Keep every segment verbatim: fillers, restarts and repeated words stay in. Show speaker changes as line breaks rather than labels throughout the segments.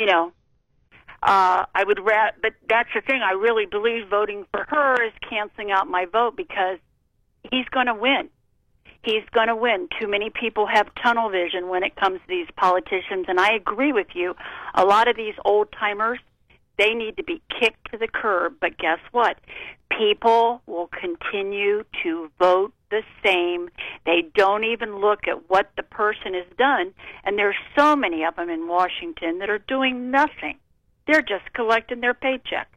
you know, uh, I would ra- but that's the thing. I really believe voting for her is canceling out my vote because he's going to win. He's going to win. Too many people have tunnel vision when it comes to these politicians, and I agree with you. A lot of these old-timers, they need to be kicked to the curb, but guess what? People will continue to vote the same. They don't even look at what the person has done, and there's so many of them in Washington that are doing nothing. They're just collecting their paycheck.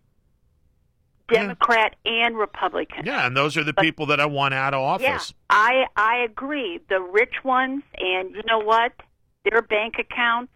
Democrat yeah. and Republican.
Yeah, and those are the
but,
people that I want out of office.
Yeah, I, I agree. The rich ones, and you know what? Their bank accounts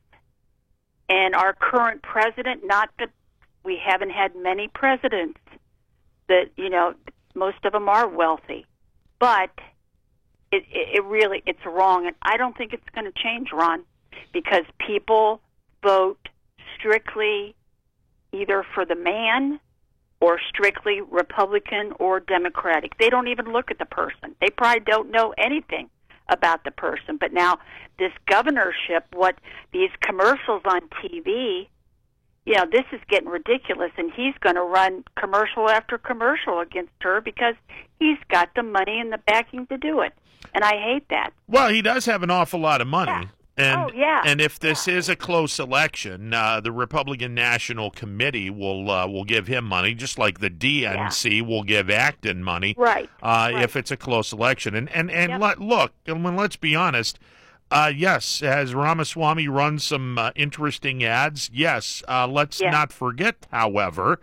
and our current president, not that we haven't had many presidents that, you know, most of them are wealthy. But it, it, it really, it's wrong. And I don't think it's going to change, Ron, because people vote strictly either for the man or strictly Republican or Democratic. They don't even look at the person. They probably don't know anything about the person. But now this governorship, what these commercials on T V, you know, this is getting ridiculous, and he's going to run commercial after commercial against her because he's got the money and the backing to do it. And I hate that.
Well, he does have an awful lot of money.
Yeah.
And,
oh, yeah.
and if this
yeah.
is a close election, uh, the Republican National Committee will uh, will give him money, just like the D N C yeah. will give Acton money.
Right.
Uh,
right.
If it's a close election. And and, and
yep.
let, look, I mean, let's be honest. Uh, yes, has Ramaswamy run some uh, interesting ads? Yes. Uh, let's
yeah.
not forget, however,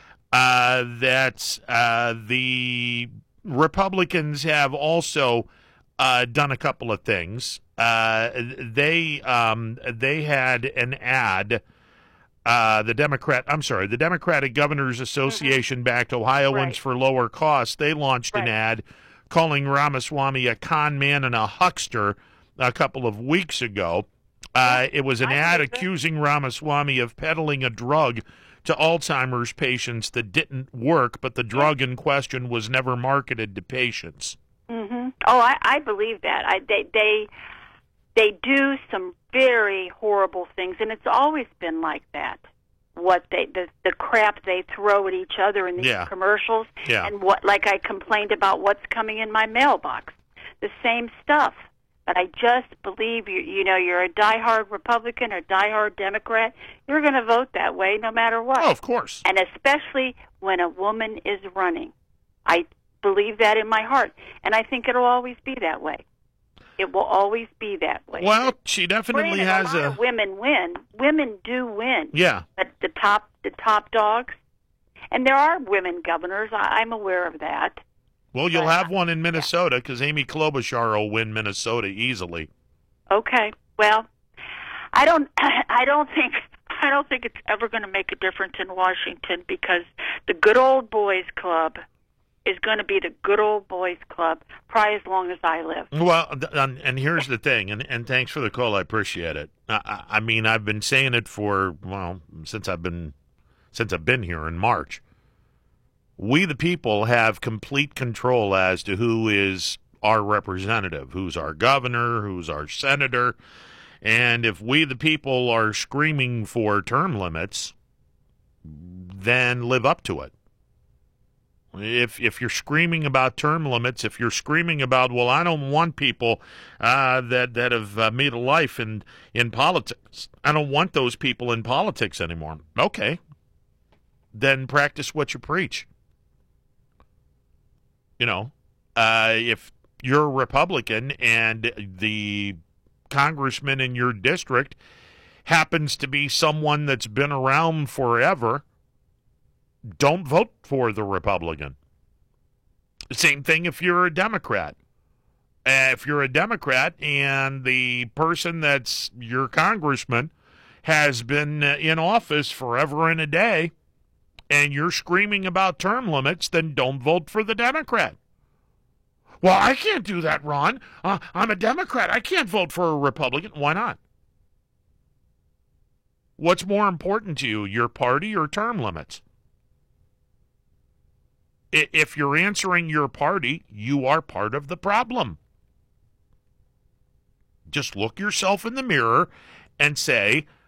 uh, that uh, the Republicans have also uh, done a couple of things. Uh, they um, they had an ad. Uh, the Democrat, I'm sorry, the Democratic Governors Association mm-hmm. backed Ohioans
right.
for lower costs. They launched
right.
an ad calling Ramaswamy a con man and a huckster a couple of weeks ago. Uh, it was an
I
ad
believe it.
accusing Ramaswamy of peddling a drug to Alzheimer's patients that didn't work, but the drug in question was never marketed to patients.
Mm-hmm. Oh, I, I believe that. I, they they they do some very horrible things, and it's always been like that. What they the the crap they throw at each other in these
yeah.
commercials,
yeah.
and what like I complained about what's coming in my mailbox, the same stuff. But I just believe you. You know, you're a diehard Republican or diehard Democrat. You're going to vote that way no matter what.
Oh, of course.
And especially when a woman is running, I believe that in my heart, and I think it'll always be that way. It will always be that way.
Well, she definitely
Granted,
has
a lot
a.
of women win. Women do win.
Yeah.
But the top, the top dogs, and there are women governors. I, I'm aware of that.
Well, you'll
but,
have one in Minnesota because Amy Klobuchar will win Minnesota easily.
Okay. Well, I don't. I don't think. I don't think it's ever going to make a difference in Washington because the good old boys club is going to be the good old boys club probably as long as I live.
Well, and, and here's the thing, and, and thanks for the call. I appreciate it. I, I mean, I've been saying it for well since I've been since I've been here in March. We, the people, have complete control as to who is our representative, who's our governor, who's our senator. And if we, the people, are screaming for term limits, then live up to it. If if you're screaming about term limits, if you're screaming about, well, I don't want people uh, that, that have uh, made a life in, in politics. I don't want those people in politics anymore. Okay. Then practice what you preach. You know, uh, if you're a Republican and the congressman in your district happens to be someone that's been around forever, don't vote for the Republican. Same thing if you're a Democrat. Uh, if you're a Democrat and the person that's your congressman has been uh, in office forever and a day, and you're screaming about term limits, then don't vote for the Democrat. Well, I can't do that, Ron. Uh, I'm a Democrat. I can't vote for a Republican. Why not? What's more important to you, your party or term limits? If you're answering your party, you are part of the problem. Just look yourself in the mirror and say,